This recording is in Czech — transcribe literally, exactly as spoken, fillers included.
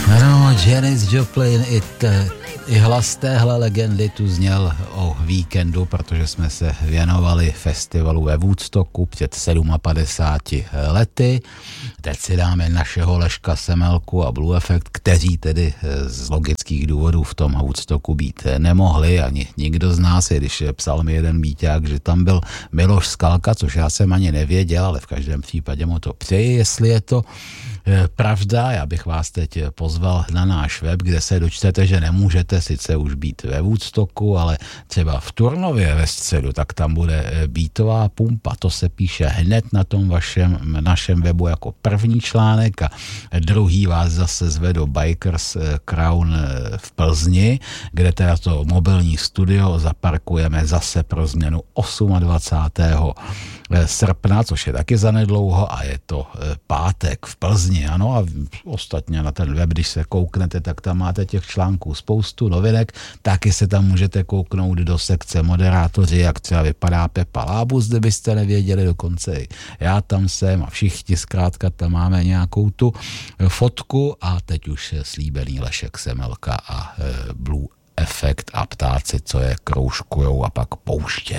Ano, Janis Joplin, i, t, i hlas téhle legendy tu zněl o víkendu, protože jsme se věnovali festivalu ve Woodstocku před padesátimi sedmi lety. Teď si dáme našeho Leška Semmelku a Blue Effect, kteří tedy z logických důvodů v tom Woodstocku být nemohli, ani nikdo z nás, když psal mi jeden býťák, že tam byl Miloš Skalka, což já jsem ani nevěděl, ale v každém případě mu to přeji, jestli je to pravda. Já bych vás teď pozval na náš web, kde se dočtete, že nemůžete sice už být ve Woodstocku, ale třeba v Turnově ve středu, tak tam bude beatová pumpa. To se píše hned na tom vašem, našem webu jako první článek a druhý vás zase zve do Bikers Crown v Plzni, kde teda to mobilní studio zaparkujeme zase pro změnu dvacátého osmého srpna, což je taky zanedlouho a je to pátek v Plzni, ano, a ostatně na ten web, když se kouknete, tak tam máte těch článků spoustu, novinek, taky se tam můžete kouknout do sekce moderátoři, jak třeba vypadá Pepa Lábus, kdybyste nevěděli, dokonce i já tam jsem a všichni zkrátka tam máme nějakou tu fotku a teď už slíbený Lešek Semmelka a Blue Effect a ptáci, co je kroužkujou a pak pouště.